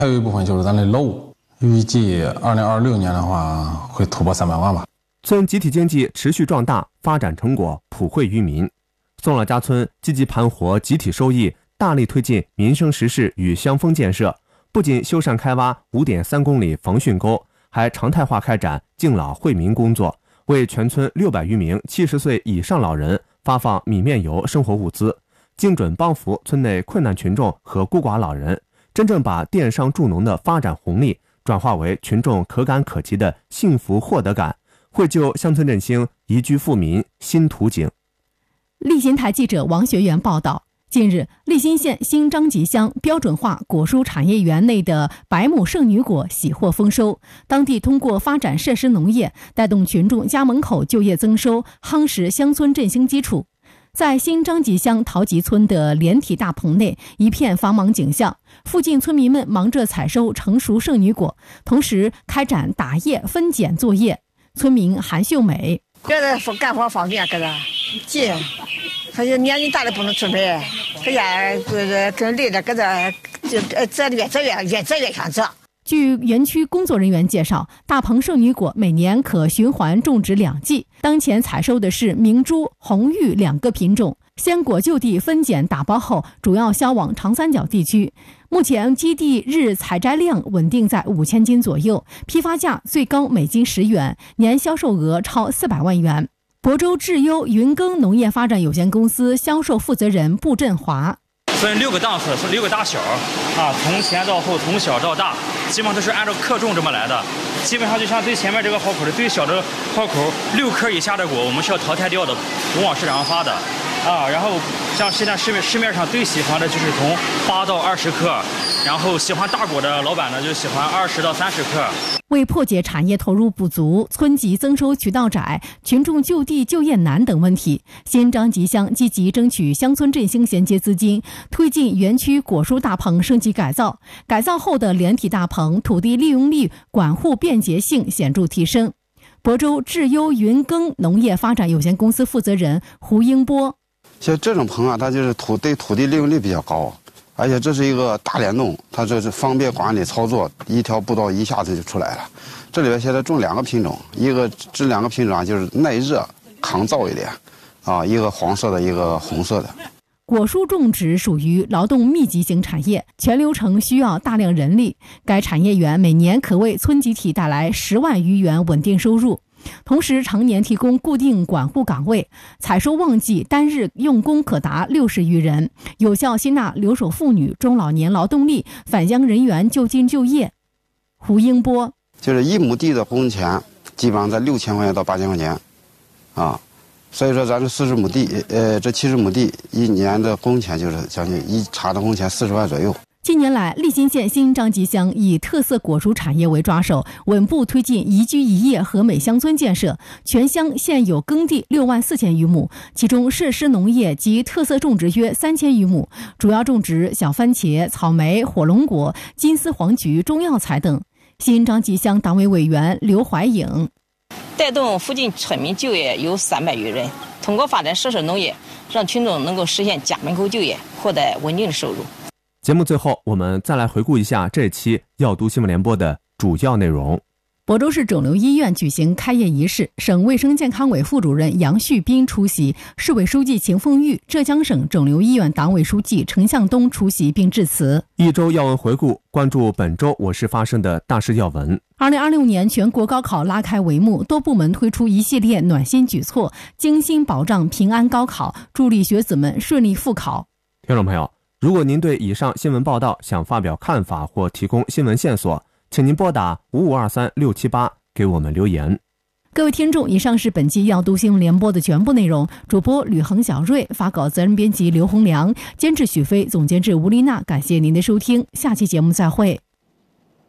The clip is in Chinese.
还有一部分就是咱的劳务，预计2026年的话会突破300万吧。 村集体经济持续壮大，发展成果普惠于民。宋老家村积极盘活集体收益，大力推进民生实事与乡风建设，不仅修缮开挖5.3公里防汛沟，还常态化开展敬老惠民工作，为全村600余名70岁以上老人发放米面油生活物资，精准帮扶村内困难群众和孤寡老人，真正把电商助农的发展红利转化为群众可感可及的幸福获得感，绘就乡村振兴、宜居富民新图景。 立新台记者王学元报道，近日，立新县新张集乡标准化果蔬产业园内的白木圣女果喜获丰收，当地通过发展设施农业，带动群众家门口就业增收，夯实乡村振兴基础。在新张集乡陶集村的连体大棚内，一片繁忙景象，附近村民们忙着采收成熟圣女果，同时开展打叶分拣作业。村民韩秀美： 这个干活方便，搁这近，他就年纪大的不能出门，搁家跟累着，搁这就越想这。 据园区工作人员介绍，大棚圣女果每年可循环种植2季，当前采收的是明珠、红玉2个品种。鲜果就地分拣打包后，主要销往长三角地区。目前基地日采摘量稳定在5000斤左右，批发价最高每斤10元，年销售额超400万元。亳州智优云耕农业发展有限公司销售负责人布振华： 分6个档次，分6个大小啊，从前到后，从小到大，基本上都是按照克重这么来的。基本上就像最前面这个壕口的最小的壕口，6克以下的果我们是要淘汰掉的，不往市场上发的啊。然后像现在市面上最喜欢的就是从8到20克，然后喜欢大果的老板呢就喜欢20到30克。 为破解产业投入不足、村级增收渠道窄、群众就地就业难等问题，新张集乡积极争取乡村振兴衔接资金，推进园区果蔬大棚升级改造。改造后的连体大棚土地利用率、管护便捷性显著提升。亳州智优云耕农业发展有限公司负责人胡英波： 像这种棚啊，它就是土地利用率比较高。而且这是一个大联动，它这是方便管理操作，一条步道一下子就出来了。这里边现在种2个品种，这2个品种啊就是耐热、抗燥一点，啊，一个黄色的，一个红色的。 果蔬种植属于劳动密集型产业，全流程需要大量人力。该产业园每年可为村集体带来10万余元稳定收入。同时常年提供固定管护岗位，采收旺季单日用工可达60余人，有效吸纳留守妇女、中老年劳动力，返乡人员就近就业。胡英波： 就是1亩地的工钱基本上在6000块钱到8000块钱啊，所以说咱这40亩地，这70亩地一年的工钱就是将近一茬的工钱40万左右。 近年来，立新县新张集乡以特色果蔬产业为抓手，稳步推进宜居宜业和美乡村建设。全乡现有耕地6万4千余亩，其中设施农业及特色种植约3000余亩，主要种植小番茄、草莓、火龙果、金丝黄菊、中药材等。新张集乡党委委员刘怀颖： 带动附近村民就业有300余人，通过发展设施农业，让群众能够实现家门口就业，获得稳定的收入。 节目最后，我们再来回顾一下这期要读新闻联播的主要内容。 亳州市肿瘤医院举行开业仪式，省卫生健康委副主任杨旭斌出席，市委书记秦凤玉、浙江省肿瘤医院党委书记陈向东出席并致辞。 一周要闻回顾，关注本周我市发生的大事要闻。 2026年全国高考拉开帷幕，多部门推出一系列暖心举措，精心保障平安高考，助力学子们顺利复考。 听众朋友，如果您对以上新闻报道想发表看法或提供新闻线索，请您拨打5523678给我们留言。 各位听众，以上是本期要读新闻联播的全部内容。主播吕恒小瑞，发稿责任编辑刘洪良，监制许飞，总监制吴丽娜。感谢您的收听，下期节目再会。